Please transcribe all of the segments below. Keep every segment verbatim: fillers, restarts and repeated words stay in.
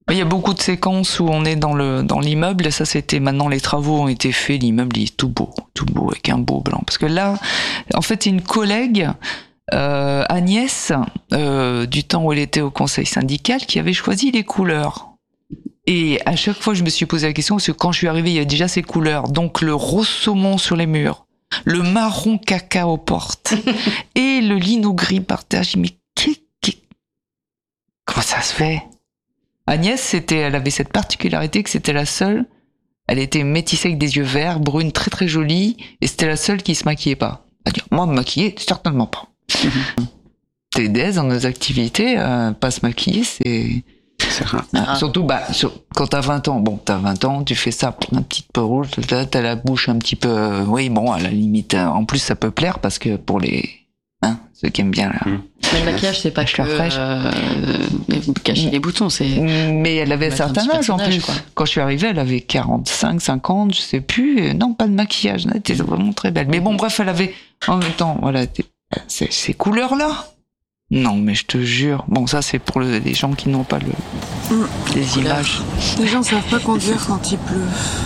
Il y a beaucoup de séquences où on est dans le dans l'immeuble. Ça, c'était maintenant les travaux ont été faits. L'immeuble il est tout beau, tout beau avec un beau blanc. Parce que là, en fait, c'est une collègue, euh, Agnès, euh, du temps où elle était au conseil syndical, qui avait choisi les couleurs. Et à chaque fois, je me suis posé la question parce que quand je suis arrivée, il y avait déjà ces couleurs. Donc le rose saumon sur les murs, le marron caca aux portes et le lino gris par terre. J'ai dit mais qu'est, comment ça se fait? Agnès, c'était, elle avait cette particularité que c'était la seule. Elle était métissée avec des yeux verts, brune, très très jolie, et c'était la seule qui se maquillait pas. Elle dit, moi me maquiller, certainement pas. Mm-hmm. T D S dans nos activités, euh, pas se maquiller, c'est. C'est rare. Ah. Surtout, bah, sur, quand t'as vingt ans, bon, t'as vingt ans, tu fais ça, un petit peu rouge, t'as, t'as la bouche un petit peu, euh, oui, bon, à la limite, euh, en plus ça peut plaire parce que pour les, hein, ceux qui aiment bien là. Mm. Mais le maquillage, c'est pas que euh, cacher les boutons, c'est. Mais elle avait un certain âge en plus. Quoi. Quand je suis arrivée, elle avait quarante-cinq, cinquante, je sais plus. Non, pas de maquillage, elle était vraiment très belle. Mais bon, bref, elle avait, en même temps, voilà, ces, ces couleurs-là. Non, mais je te jure. Bon, ça, c'est pour le, les gens qui n'ont pas le, mmh. les images. Les gens savent pas conduire quand il pleut.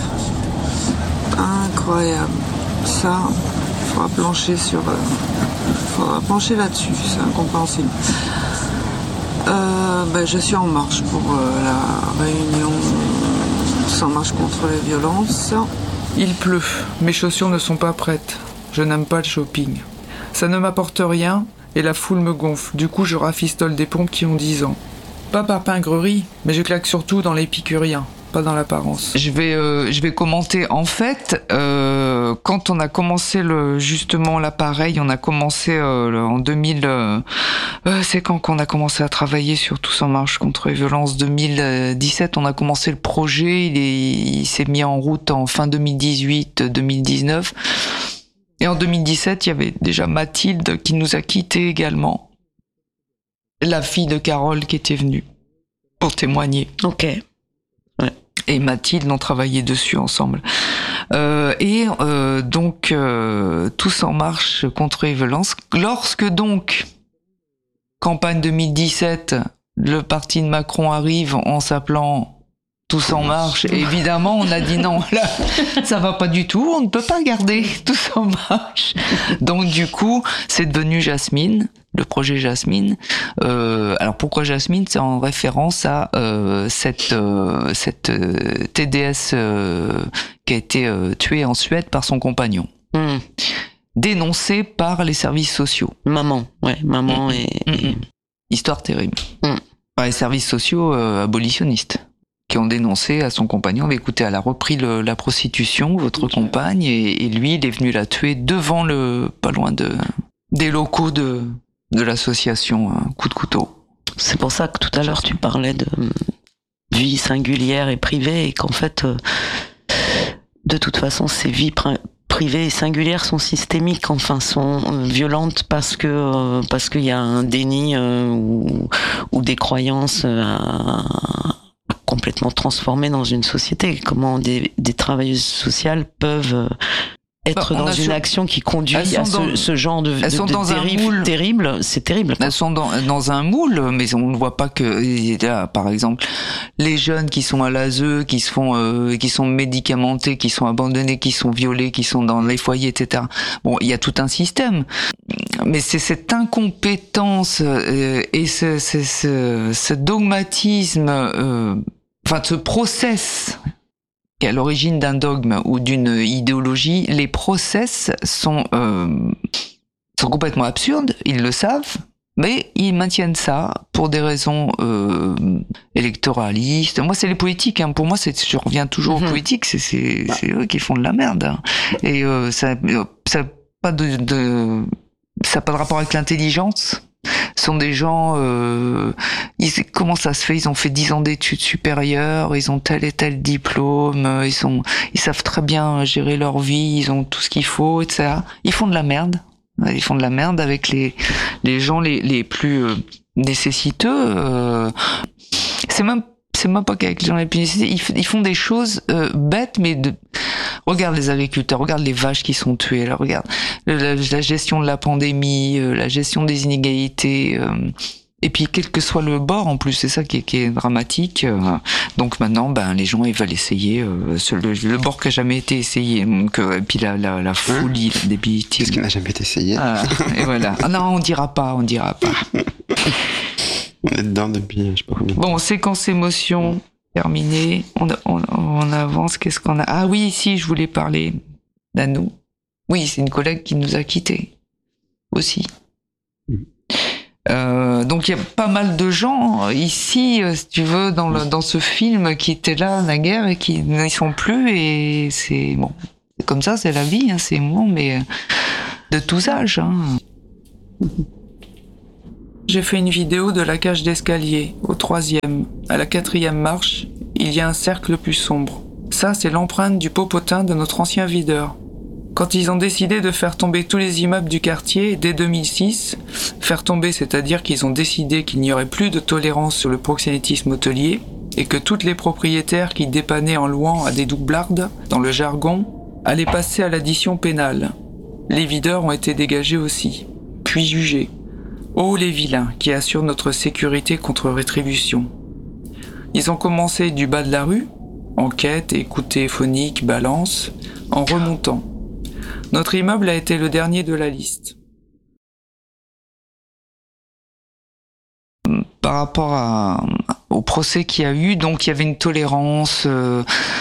Incroyable. Ça, il faudra plancher sur. Euh, faudra plancher là-dessus, c'est incompréhensible. Euh, ben, je suis en marche pour euh, la réunion sans marche contre les violences. Il pleut. Mes chaussures ne sont pas prêtes. Je n'aime pas le shopping. Ça ne m'apporte rien. Et la foule me gonfle. Du coup, je rafistole des pompes qui ont dix ans. Pas par pingrerie, mais je claque surtout dans l'épicurien, pas dans l'apparence. Je vais, euh, je vais commenter. En fait, euh, quand on a commencé le, justement l'appareil, on a commencé euh, le, en deux mille. Euh, euh, c'est quand qu'on a commencé à travailler sur Tous en marche contre les violences. deux mille dix-sept, on a commencé le projet. Il, est, il s'est mis en route en fin deux mille dix-huit, deux mille dix-neuf. Et en deux mille dix-sept, il y avait déjà Mathilde qui nous a quittés également. La fille de Carole qui était venue pour témoigner. Ok. Ouais. Et Mathilde, on travaillait dessus ensemble. Euh, et euh, donc, euh, Tous en marche contre les violences. Lorsque donc, campagne deux mille dix-sept, le parti de Macron arrive en s'appelant Tous en marche, et évidemment, on a dit non, là, ça va pas du tout, on ne peut pas garder Tous en marche. Donc, du coup, c'est devenu Jasmine, le projet Jasmine. Euh, alors, pourquoi Jasmine? C'est en référence à euh, cette, euh, cette euh, T D S euh, qui a été euh, tuée en Suède par son compagnon. Mmh. Dénoncée par les services sociaux. Maman, ouais, maman mmh. et... Mmh. Histoire terrible. Mmh. Par les services sociaux euh, abolitionnistes. Qui ont dénoncé à son compagnon, mais écoutez, elle a repris le, la prostitution, votre okay. compagne, et, et lui, il est venu la tuer devant le, pas loin de, des locaux de, de l'association hein, Coup de couteau. C'est pour ça que tout à l'heure tu parlais de vie singulière et privée, et qu'en fait, euh, de toute façon, ces vies pr- privées et singulières sont systémiques, enfin, sont euh, violentes parce que, euh, parce qu'il y a un déni euh, ou, ou des croyances euh, à, complètement transformées dans une société. Comment des, des travailleuses sociales peuvent être bah, dans une sur... action qui conduit à ce, dans... ce genre de, elles de, sont de dans dérive un moule. terrible. C'est terrible. Quoi. Elles sont dans, dans un moule, mais on ne voit pas que, là, par exemple, les jeunes qui sont à l'A S E, qui se font, euh, qui sont médicamentés, qui sont abandonnés, qui sont violés, qui sont dans les foyers, et cetera. Bon, il y a tout un système. Mais c'est cette incompétence euh, et ce, ce, ce, ce dogmatisme, euh, enfin, ce process qui est à l'origine d'un dogme ou d'une idéologie, les process sont, euh, sont complètement absurdes, ils le savent, mais ils maintiennent ça pour des raisons euh, électoralistes. Moi, c'est les politiques. Hein. Pour moi, c'est, je reviens toujours mmh. aux politiques. C'est, c'est, c'est eux qui font de la merde. Hein. Et euh, ça, ça pas de, de, ça n'a pas de rapport avec l'intelligence. Ce sont des gens, euh, ils, comment ça se fait? Ils ont fait dix ans d'études supérieures, ils ont tel et tel diplôme, ils sont, ils savent très bien gérer leur vie, ils ont tout ce qu'il faut, et cetera. Ils font de la merde. Ils font de la merde avec les, les gens les, les plus euh, nécessiteux. Euh, c'est même, c'est même pas qu'avec les gens les plus nécessiteux. Ils, ils font des choses euh, bêtes, mais de, regarde les agriculteurs, regarde les vaches qui sont tuées, là, regarde la, la gestion de la pandémie, euh, la gestion des inégalités. Euh, Et puis quel que soit le bord, en plus, c'est ça qui est, qui est dramatique. Euh, donc maintenant, ben les gens ils veulent essayer euh, ce, le, le bord qui a jamais été essayé. Donc euh, et puis la la, la folie, hein la débilité. Qu'est-ce qui n'a jamais été essayé? Ah, et voilà. Ah non, on dira pas, on dira pas. On est dedans depuis je sais pas combien. Bon, séquence émotion terminée. On, on, on avance. Qu'est-ce qu'on a? Ah oui, si, je voulais parler d'Anou. Oui, c'est une collègue qui nous a quittés aussi. Mmh. Euh, donc il y a pas mal de gens ici, si tu veux, dans, le, dans ce film qui étaient là naguère et qui n'y sont plus, et c'est bon, c'est comme ça, c'est la vie, hein, c'est bon, mais de tous âges. Hein. J'ai fait une vidéo de la cage d'escalier, au troisième. À la quatrième marche, il y a un cercle plus sombre. Ça, c'est l'empreinte du popotin de notre ancien videur. Quand ils ont décidé de faire tomber tous les immeubles du quartier dès deux mille six, faire tomber, c'est-à-dire qu'ils ont décidé qu'il n'y aurait plus de tolérance sur le proxénétisme hôtelier et que toutes les propriétaires qui dépannaient en louant à des doublardes, dans le jargon, allaient passer à l'addition pénale. Les videurs ont été dégagés aussi, puis jugés. Oh les vilains qui assurent notre sécurité contre rétribution. Ils ont commencé du bas de la rue, enquête, écoute téléphonique, balance, en remontant. Notre immeuble a été le dernier de la liste. Par rapport à, au procès qu'il y a eu, donc il y avait une tolérance. Euh,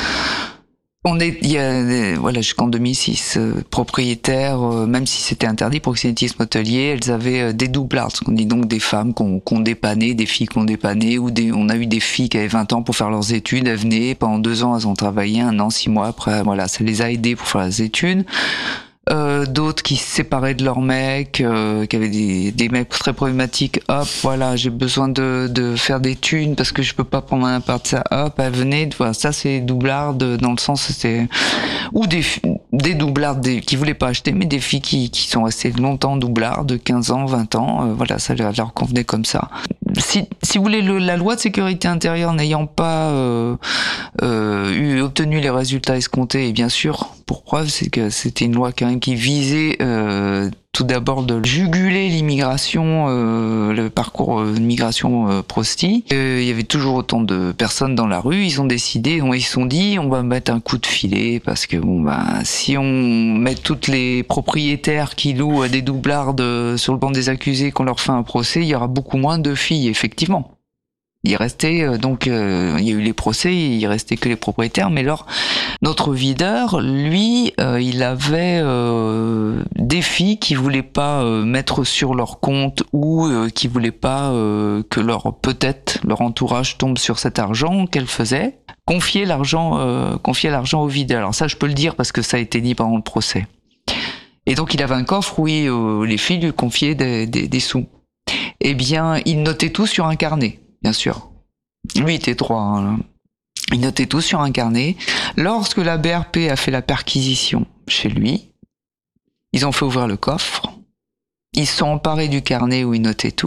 on est, il y a, voilà, jusqu'en deux mille six, euh, propriétaires, euh, même si c'était interdit, proxénétisme hôtelier, elles avaient euh, des doublards, ce qu'on dit donc des femmes qu'on qu'on dépannait, des filles qu'on dépannait, ou des, on a eu des filles qui avaient vingt ans pour faire leurs études, elles venaient, pendant deux ans elles ont travaillé, un an, six mois après, voilà, ça les a aidées pour faire leurs études. Euh, d'autres qui se séparaient de leurs mecs, euh, qui avaient des, des mecs très problématiques, hop, voilà, j'ai besoin de, de faire des thunes parce que je peux pas prendre un part de ça, hop, elle venait, voilà, ça c'est doublards dans le sens, c'est, ou des, des doublards des, qui voulaient pas acheter, mais des filles qui, qui sont restées longtemps doublards, de quinze ans, vingt ans, euh, voilà, ça leur, leur convenait comme ça. Si, si vous voulez, le, la loi de sécurité intérieure n'ayant pas euh, euh, eu, obtenu les résultats escomptés, et bien sûr, pour preuve, c'est que c'était une loi quand même qui visait euh, tout d'abord de juguler l'immigration, euh, le parcours de migration euh, prosti. Euh, il y avait toujours autant de personnes dans la rue. Ils ont décidé, on, ils se sont dit, on va mettre un coup de filet parce que bon bah si on met toutes les propriétaires qui louent à des doublards sur le banc des accusés, qu'on leur fait un procès, il y aura beaucoup moins de filles, effectivement. Il restait euh, donc euh, il y a eu les procès, il restait que les propriétaires, mais alors notre videur, lui, euh, il avait euh, des filles qui voulaient pas euh, mettre sur leur compte ou euh, qui voulaient pas euh, que leur peut-être leur entourage tombe sur cet argent qu'elle faisait, confier l'argent euh, confier l'argent au videur. Alors ça je peux le dire parce que ça a été dit pendant le procès. Et donc il avait un coffre où il, euh, les filles lui confiaient des, des, des sous. Eh bien, il notait tout sur un carnet. Bien sûr. Lui était droit. Hein. Il notait tout sur un carnet. Lorsque la B R P a fait la perquisition chez lui, ils ont fait ouvrir le coffre. Ils se sont emparés du carnet où il notait tout.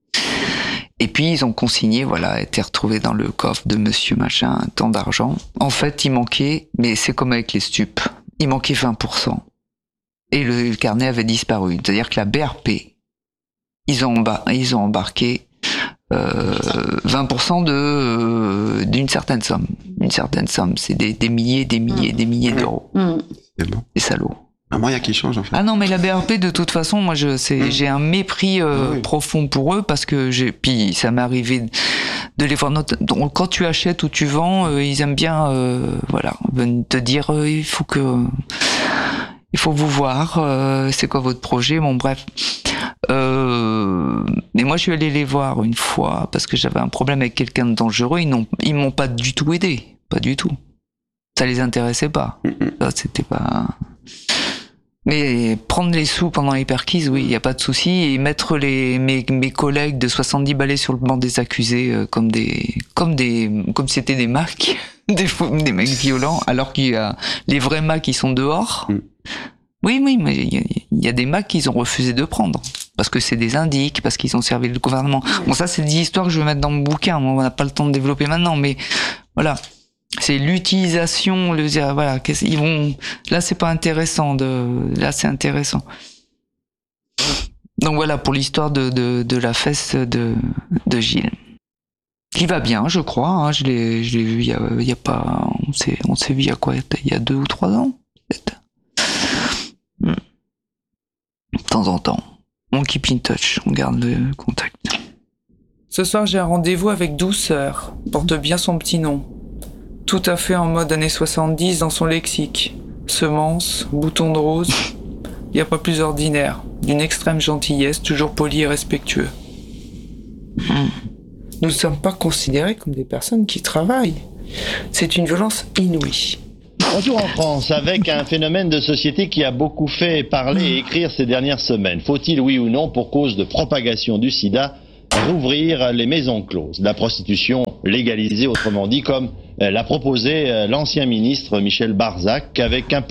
Et puis ils ont consigné, voilà, était retrouvé dans le coffre de monsieur machin, tant d'argent. En fait, il manquait, mais c'est comme avec les stupes, il manquait vingt pour cent. Et le, le carnet avait disparu. C'est-à-dire que la B R P, ils ont, embar- ils ont embarqué Euh, vingt pour cent de euh, d'une certaine somme, une certaine somme, c'est des, des milliers, des milliers, des milliers d'euros. Mmh. C'est bon. Des salauds. Un moyen qui change en fait. Ah non, mais la B R P de toute façon, moi je c'est mmh. j'ai un mépris euh, oui. profond pour eux parce que j'ai puis ça m'est arrivé de les voir. Donc, quand tu achètes ou tu vends, euh, ils aiment bien euh, voilà te dire euh, il faut que il faut vous voir, euh, c'est quoi votre projet, bon bref. Euh, mais moi je suis allé les voir une fois parce que j'avais un problème avec quelqu'un de dangereux, ils n'ont ils m'ont pas du tout aidé, pas du tout. Ça les intéressait pas. Ça c'était pas. Mais prendre les sous pendant les perquises, oui, il y a pas de souci, et mettre les mes mes collègues de soixante-dix balais sur le banc des accusés euh, comme des comme des comme si c'était des macs, des des mecs violents, alors qu'il y a les vrais macs qui sont dehors. Mm. Oui, oui, mais il y, y a des macs qu'ils ont refusé de prendre. Parce que c'est des indiques, parce qu'ils ont servi le gouvernement. Bon, ça, c'est des histoires que je vais mettre dans mon bouquin. On n'a pas le temps de développer maintenant, mais voilà. C'est l'utilisation, le, voilà. Ils vont, là, c'est pas intéressant de, là, c'est intéressant. Donc voilà pour l'histoire de, de, de la fesse de, de Gilles. Qui va bien, je crois. Hein, je l'ai, je l'ai vu il y a, il y a pas. On s'est, on s'est vu il y a quoi? Il y a deux ou trois ans, peut-être. Hmm. De temps en temps. On keep in touch, on garde le contact. Ce soir, j'ai un rendez-vous avec Douceur. Porte bien son petit nom. Tout à fait en mode années soixante-dix dans son lexique. Semence, bouton de rose. Il n'y a pas plus ordinaire. D'une extrême gentillesse, toujours poli et respectueux. Hmm. Nous ne sommes pas considérés comme des personnes qui travaillent. C'est une violence inouïe. Retour en France avec un phénomène de société qui a beaucoup fait parler et écrire ces dernières semaines. Faut-il, oui ou non, pour cause de propagation du sida, rouvrir les maisons closes, la prostitution légalisée, autrement dit, comme l'a proposé l'ancien ministre Michel Barzac, avec un peu